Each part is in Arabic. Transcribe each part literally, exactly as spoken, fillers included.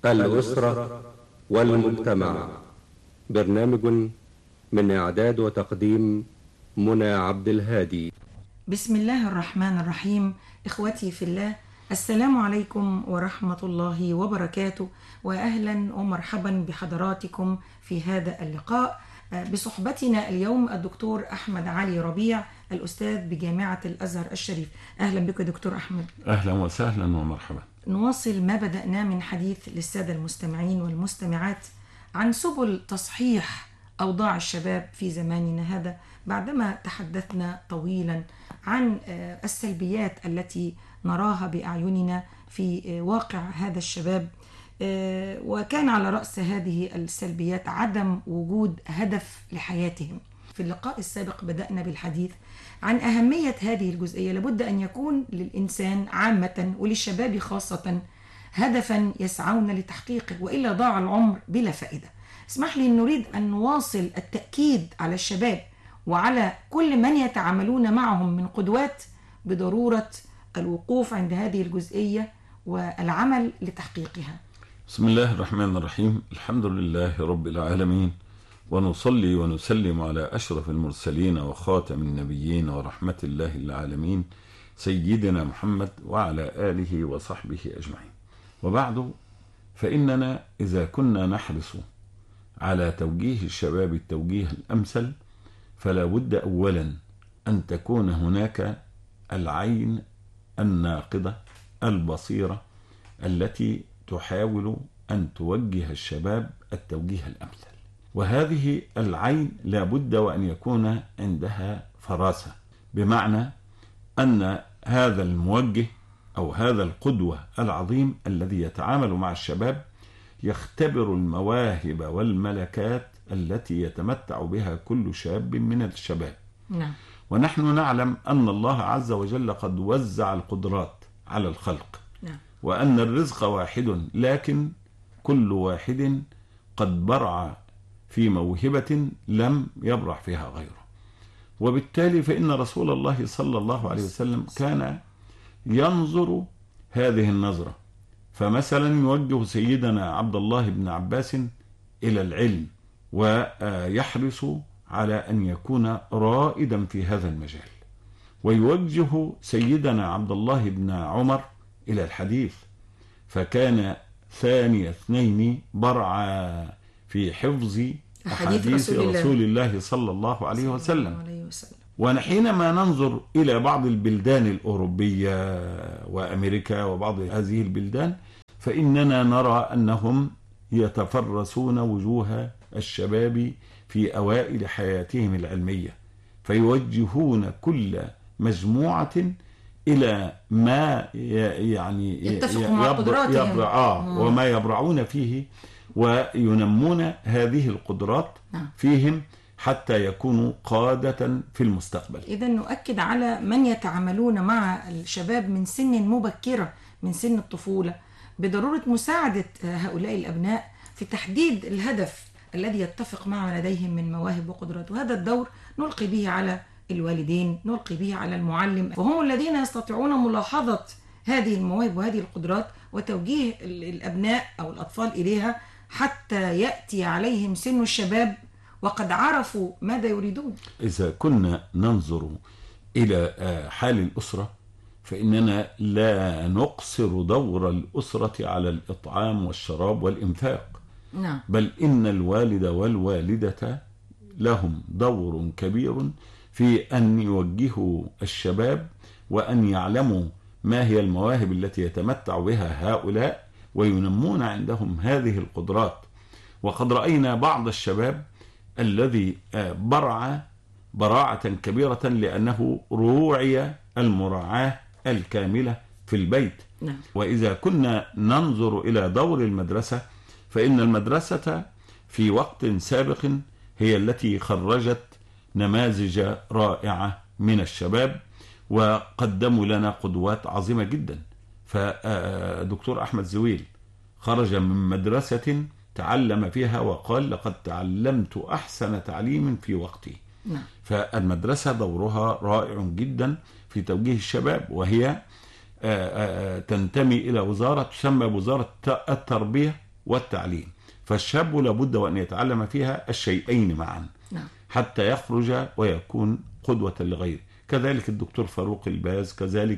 الأسرة والمجتمع. برنامج من إعداد وتقديم منى عبد الهادي. بسم الله الرحمن الرحيم. إخوتي في الله، السلام عليكم ورحمة الله وبركاته، وأهلا ومرحبا بحضراتكم في هذا اللقاء. بصحبتنا اليوم الدكتور أحمد علي ربيع، الأستاذ بجامعة الأزهر الشريف. أهلا بك دكتور أحمد. أهلا وسهلا ومرحبا. نواصل ما بدأناه من حديث للسادة المستمعين والمستمعات عن سبل تصحيح أوضاع الشباب في زماننا هذا، بعدما تحدثنا طويلا عن السلبيات التي نراها بأعيننا في واقع هذا الشباب، وكان على رأس هذه السلبيات عدم وجود هدف لحياتهم. في اللقاء السابق بدأنا بالحديث عن أهمية هذه الجزئية. لابد أن يكون للإنسان عامة وللشباب خاصة هدفا يسعون لتحقيقه، وإلا ضاع العمر بلا فائدة. اسمح لي أن نريد أن نواصل التأكيد على الشباب وعلى كل من يتعاملون معهم من قدوات بضرورة الوقوف عند هذه الجزئية والعمل لتحقيقها. بسم الله الرحمن الرحيم. الحمد لله رب العالمين، ونصلي ونسلم على أشرف المرسلين وخاتم النبيين ورحمة الله العالمين سيدنا محمد وعلى آله وصحبه أجمعين. وبعد، فإننا إذا كنا نحرص على توجيه الشباب التوجيه الأمثل، فلا بد أولا أن تكون هناك العين الناقدة البصيرة التي تحاول أن توجه الشباب التوجيه الأمثل. وهذه العين لا بد وأن يكون عندها فراسة، بمعنى أن هذا الموجه أو هذا القدوة العظيم الذي يتعامل مع الشباب يختبر المواهب والملكات التي يتمتع بها كل شاب من الشباب. نعم. ونحن نعلم أن الله عز وجل قد وزع القدرات على الخلق. نعم. وأن الرزق واحد، لكن كل واحد قد برع في موهبة لم يبرع فيها غيره. وبالتالي فإن رسول الله صلى الله عليه وسلم كان ينظر هذه النظرة، فمثلا يوجه سيدنا عبد الله بن عباس إلى العلم ويحرص على أن يكون رائدا في هذا المجال، ويوجه سيدنا عبد الله بن عمر إلى الحديث، فكان ثاني اثنين برع في حفظ أحاديث رسول, رسول الله صلى الله عليه وسلم. ونحينما ننظر إلى بعض البلدان الأوروبية وأمريكا وبعض هذه البلدان، فإننا نرى أنهم يتفرسون وجوه الشباب في أوائل حياتهم العلمية، فيوجهون كل مجموعة إلى ما يعني يبرع آه وما يبرعون فيه، وينمون هذه القدرات فيهم حتى يكونوا قادة في المستقبل. إذن نؤكد على من يتعاملون مع الشباب من سن مبكرة، من سن الطفولة، بضرورة مساعدة هؤلاء الأبناء في تحديد الهدف الذي يتفق مع لديهم من مواهب وقدرات. وهذا الدور نلقي به على الوالدين، نلقي به على المعلم، وهم الذين يستطيعون ملاحظة هذه المواهب وهذه القدرات وتوجيه الأبناء أو الأطفال إليها حتى يأتي عليهم سن الشباب وقد عرفوا ماذا يريدون. إذا كنا ننظر إلى حال الأسرة، فإننا لا نقصر دور الأسرة على الإطعام والشراب والإنفاق. نعم. بل إن الوالد والوالدة لهم دور كبير في أن يوجهوا الشباب وأن يعلموا ما هي المواهب التي يتمتع بها هؤلاء، وينمون عندهم هذه القدرات. وقد رأينا بعض الشباب الذي برع براعة كبيرة لأنه روعي المراعاة الكاملة في البيت. نعم. وإذا كنا ننظر إلى دور المدرسة، فإن المدرسة في وقت سابق هي التي خرجت نماذج رائعة من الشباب وقدموا لنا قدوات عظيمة جدا. فدكتور أحمد زويل خرج من مدرسة تعلم فيها وقال: لقد تعلمت أحسن تعليم في وقتي. نعم. فالمدرسة دورها رائع جدا في توجيه الشباب، وهي تنتمي إلى وزارة تسمى وزارة التربية والتعليم. فالشاب لابد وأن يتعلم فيها الشيئين معا نعم. حتى يخرج ويكون قدوة لغيره. كذلك الدكتور فاروق الباز، كذلك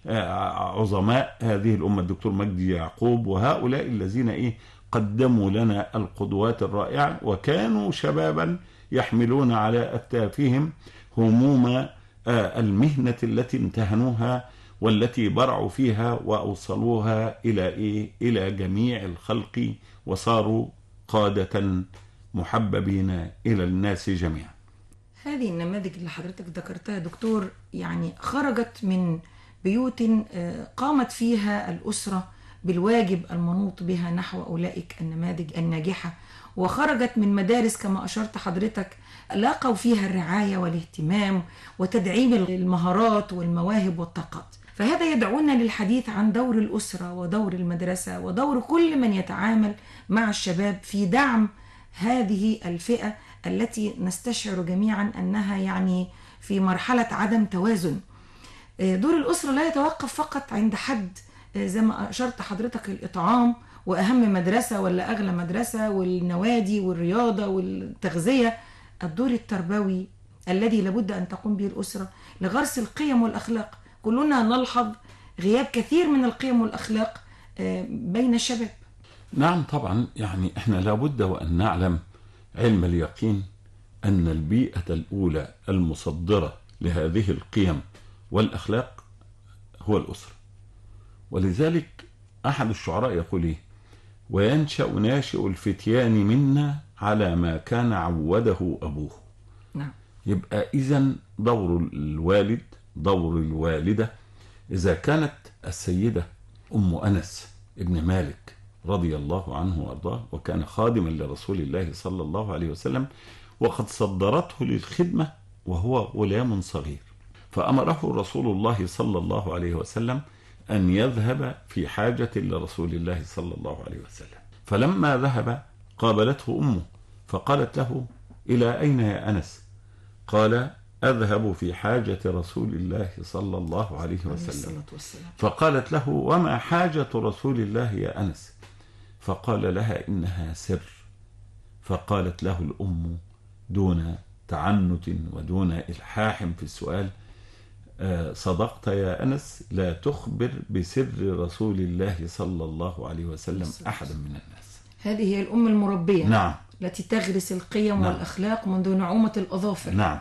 عظماء هذه الأمة الدكتور مجدي يعقوب، وهؤلاء الذين إيه قدموا لنا القدوات الرائعة، وكانوا شبابا يحملون على أكتافهم هموم المهنة التي امتهنوها والتي برعوا فيها وأوصلوها إلى إيه؟ إلى جميع الخلق، وصاروا قادة محببين إلى الناس جميعا. هذه النماذج اللي حضرتك ذكرتها دكتور يعني خرجت من بيوت قامت فيها الأسرة بالواجب المنوط بها نحو أولئك النماذج الناجحة، وخرجت من مدارس كما أشرت حضرتك لاقوا فيها الرعاية والاهتمام وتدعيم المهارات والمواهب والطاقات. فهذا يدعونا للحديث عن دور الأسرة ودور المدرسة ودور كل من يتعامل مع الشباب في دعم هذه الفئة التي نستشعر جميعا أنها يعني في مرحلة عدم توازن. دور الأسرة لا يتوقف فقط عند حد زي ما أشرت حضرتك الإطعام وأهم مدرسة ولا أغلى مدرسة والنوادي والرياضة والتغذية. الدور التربوي الذي لابد أن تقوم به الأسرة لغرس القيم والأخلاق. كلنا نلحظ غياب كثير من القيم والأخلاق بين الشباب. نعم طبعا، يعني احنا لابد وأن نعلم علم اليقين أن البيئة الأولى المصدرة لهذه القيم والأخلاق هو الأسرة. ولذلك أحد الشعراء يقول إيه؟ وينشأ ناشئ الفتيان منا على ما كان عوده أبوه. نعم. يبقى إذن دور الوالد دور الوالدة. إذا كانت السيدة أم أنس ابن مالك رضي الله عنه وأرضاه وكان خادما لرسول الله صلى الله عليه وسلم، وقد صدرته للخدمة وهو غلام صغير، فأمره رسول الله صلى الله عليه وسلم أن يذهب في حاجة لرسول الله صلى الله عليه وسلم. فلما ذهب قابلته أمه فقالت له إلى أين يا أنس؟ قال أذهب في حاجة رسول الله صلى الله عليه وسلم. فقالت له وما حاجة رسول الله يا أنس؟ فقال لها إنها سر. فقالت له الأم دون تعنت ودون إلحاح في السؤال صدقت يا أنس، لا تخبر بسر رسول الله صلى الله عليه وسلم أحدا من الناس. هذه هي الأم المربية. نعم. التي تغرس القيم نعم. والأخلاق منذ نعومة الأظافر. نعم.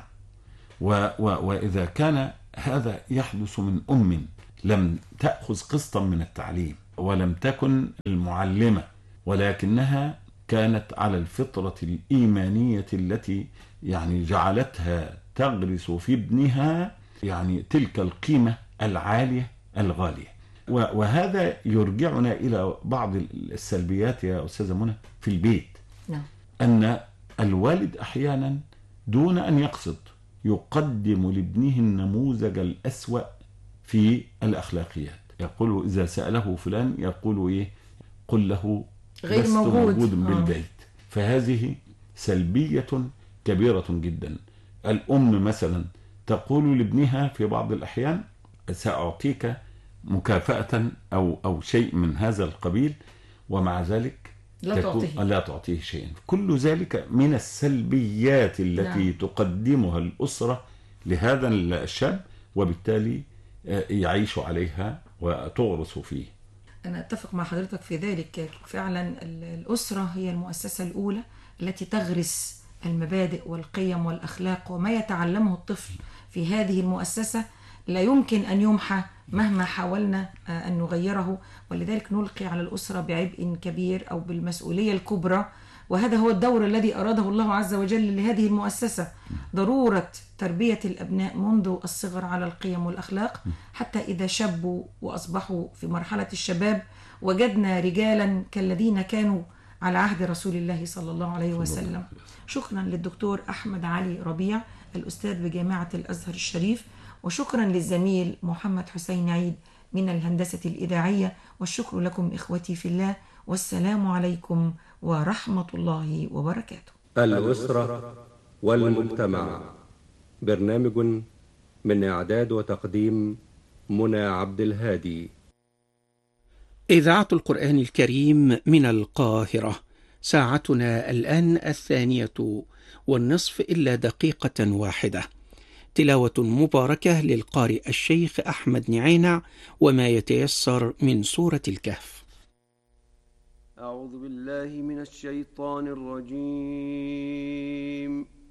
و و وإذا كان هذا يحدث من أم لم تأخذ قسطا من التعليم ولم تكن المعلمة، ولكنها كانت على الفطرة الإيمانية التي يعني جعلتها تغرس في ابنها يعني تلك القيمة العالية الغالية. وهذا يرجعنا إلى بعض السلبيات يا أستاذة منى في البيت. نعم. أن الوالد أحيانا دون أن يقصد يقدم لابنه النموذج الأسوأ في الأخلاقيات. يقول إذا سأله فلان يقول إيه؟ قل له غير لست موجود, موجود بالبيت. فهذه سلبية كبيرة جدا. الأم مثلا تقول لابنها في بعض الأحيان سأعطيك مكافأة أو أو شيء من هذا القبيل، ومع ذلك لا تعطيه لا تعطيه شيئا. كل ذلك من السلبيات التي نعم. تقدمها الأسرة لهذا الشاب، وبالتالي يعيش عليها وتغرس فيه. أنا أتفق مع حضرتك في ذلك. فعلا الأسرة هي المؤسسة الأولى التي تغرس المبادئ والقيم والأخلاق، وما يتعلمه الطفل في هذه المؤسسة لا يمكن أن يمحى مهما حاولنا أن نغيره. ولذلك نلقي على الأسرة بعبء كبير أو بالمسؤولية الكبرى، وهذا هو الدور الذي أراده الله عز وجل لهذه المؤسسة. ضرورة تربية الأبناء منذ الصغر على القيم والأخلاق، حتى إذا شبوا وأصبحوا في مرحلة الشباب وجدنا رجالا كالذين كانوا على عهد رسول الله صلى الله عليه وسلم. شكرا للدكتور أحمد علي ربيع الأستاذ بجامعة الأزهر الشريف، وشكرا للزميل محمد حسين عيد من الهندسة الإذاعية، والشكر لكم إخوتي في الله، والسلام عليكم ورحمة الله وبركاته. الأسرة والمجتمع، برنامج من إعداد وتقديم منى عبد الهادي. إذاعة القرآن الكريم من القاهرة، ساعتنا الآن الثانية والنصف إلا دقيقة واحدة. تلاوة مباركة للقارئ الشيخ أحمد نعينع وما يتيسر من سورة الكهف. أعوذ بالله من الشيطان الرجيم.